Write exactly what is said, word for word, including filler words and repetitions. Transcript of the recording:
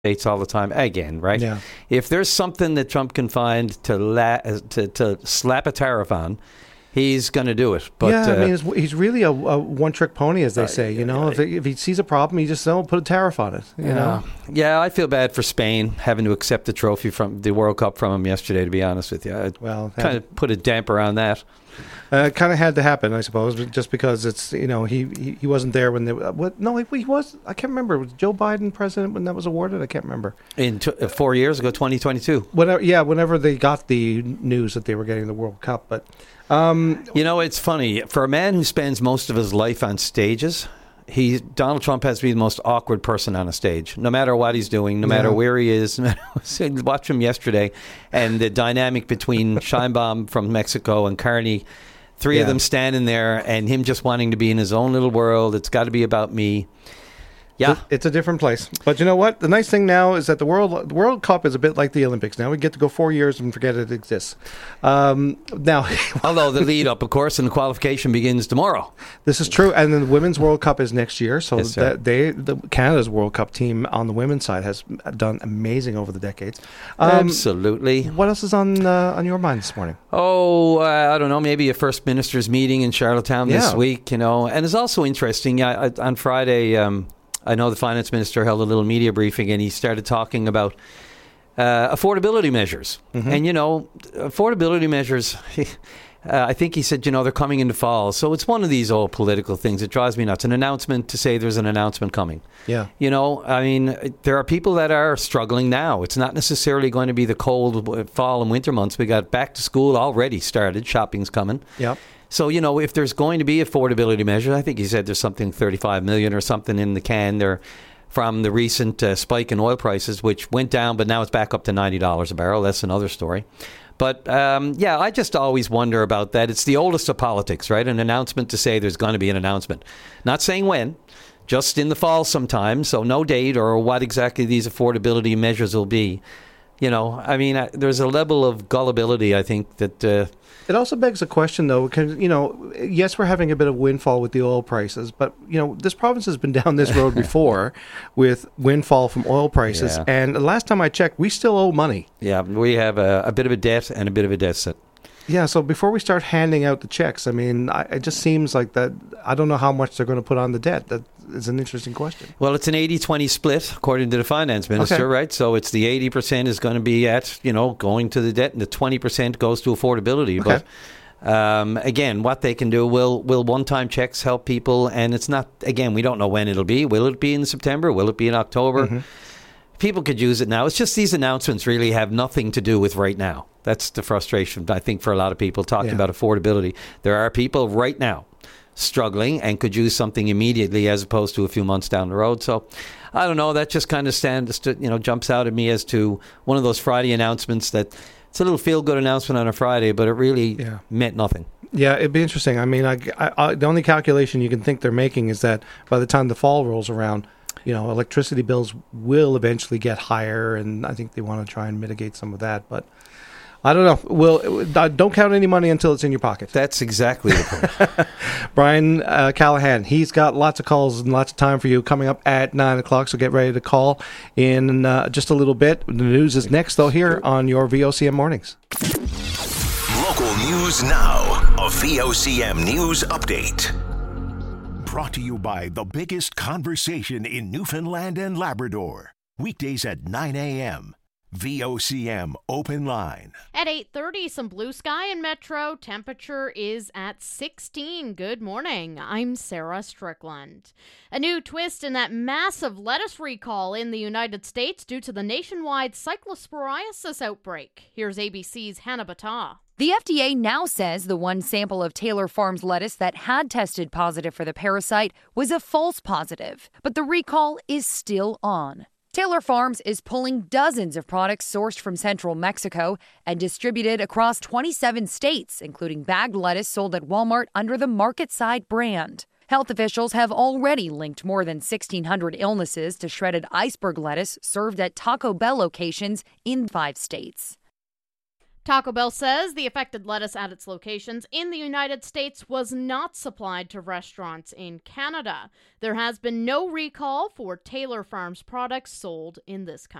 States all the time again, right? Yeah. If there's something that Trump can find to la- to, to slap a tariff on, he's going to do it. But, yeah, I uh, mean, it's, he's really a, a one-trick pony, as they say. You know, if, it, if he sees a problem, he just oh, put a tariff on it. You yeah. know. Yeah, I feel bad for Spain having to accept the trophy from the World Cup from him yesterday. To be honest with you, I well, kind of put a damper on that. Uh, it kind of had to happen, I suppose, just because it's you know he he, he wasn't there when they what no he, he was I can't remember was Joe Biden president when that was awarded. I can't remember in t- uh, four years ago, twenty twenty-two. Whenever yeah, whenever they got the news that they were getting the World Cup, but um, you know it's funny for a man who spends most of his life on stages. He Donald Trump has to be the most awkward person on a stage, no matter what he's doing, no matter yeah. where he is. Watch him yesterday, and the dynamic between Sheinbaum from Mexico and Carney. Three yeah. of them standing there and him just wanting to be in his own little world. It's got to be about me. Yeah. It's a different place. But you know what? The nice thing now is that the World the World Cup is a bit like the Olympics. Now we get to go four years and forget it exists. Um, now, although the lead up, of course, and the qualification begins tomorrow. This is true. And then the Women's World Cup is next year. So yes, that they the Canada's World Cup team on the women's side has done amazing over the decades. Um, Absolutely. What else is on uh, on your mind this morning? Oh, uh, I don't know. Maybe a First Minister's meeting in Charlottetown yeah. this week, you know. And it's also interesting. Yeah, I, on Friday... Um, I know the finance minister held a little media briefing and he started talking about uh, affordability measures. Mm-hmm. And, you know, affordability measures, uh, I think he said, you know, they're coming into fall. So it's one of these old political things. It drives me nuts. An announcement to say there's an announcement coming. Yeah. You know, I mean, there are people that are struggling now. It's not necessarily going to be the cold fall and winter months. We got back to school already started. Shopping's coming. Yep. So, you know, if there's going to be affordability measures, I think he said there's something thirty-five million or something in the can there from the recent uh, spike in oil prices, which went down, but now it's back up to ninety dollars a barrel. That's another story. But, um, yeah, I just always wonder about that. It's the oldest of politics, right? An announcement to say there's going to be an announcement. Not saying when, just in the fall sometime. So no date or what exactly these affordability measures will be. You know, I mean, I, there's a level of gullibility, I think, that... Uh, It also begs a question, though, because, you know, yes, we're having a bit of windfall with the oil prices, but, you know, this province has been down this road before with windfall from oil prices. Yeah. And the last time I checked, we still owe money. Yeah, we have a, a bit of a debt and a bit of a deficit. Yeah, so before we start handing out the checks, I mean, I, it just seems like that, I don't know how much they're going to put on the debt. That is an interesting question. Well, it's an eighty twenty split, according to the finance minister, okay. right? So it's the eighty percent is going to be at, you know, going to the debt, and the twenty percent goes to affordability. Okay. But um, again, what they can do, will will one-time checks help people? And it's not, again, we don't know when it'll be. Will it be in September? Will it be in October? Mm-hmm. People could use it now. It's just these announcements really have nothing to do with right now. That's the frustration, I think, for a lot of people talking yeah. about affordability. There are people right now struggling and could use something immediately as opposed to a few months down the road. So I don't know. That just kind of stands, you know, jumps out at me as to one of those Friday announcements that it's a little feel-good announcement on a Friday, but it really yeah. meant nothing. Yeah, it'd be interesting. I mean, I, I, I, the only calculation you can think they're making is that by the time the fall rolls around, you know, electricity bills will eventually get higher, and I think they want to try and mitigate some of that. But I don't know. Well, don't count any money until it's in your pocket. That's exactly the point. Brian uh, Callahan, he's got lots of calls and lots of time for you coming up at nine o'clock, so get ready to call in uh, just a little bit. The news is next, though, here on your V O C M Mornings. Local news now. A V O C M News Update. Brought to you by the biggest conversation in Newfoundland and Labrador. Weekdays at nine a.m. V O C M Open Line. At eight thirty, some blue sky in Metro. Temperature is at sixteen. Good morning. I'm Sarah Strickland. A new twist in that massive lettuce recall in the United States due to the nationwide cyclosporiasis outbreak. Here's A B C's Hannah Battah. The F D A now says the one sample of Taylor Farms lettuce that had tested positive for the parasite was a false positive, but the recall is still on. Taylor Farms is pulling dozens of products sourced from central Mexico and distributed across twenty-seven states, including bagged lettuce sold at Walmart under the Market Side brand. Health officials have already linked more than sixteen hundred illnesses to shredded iceberg lettuce served at Taco Bell locations in five states. Taco Bell says the affected lettuce at its locations in the United States was not supplied to restaurants in Canada. There has been no recall for Taylor Farms products sold in this country.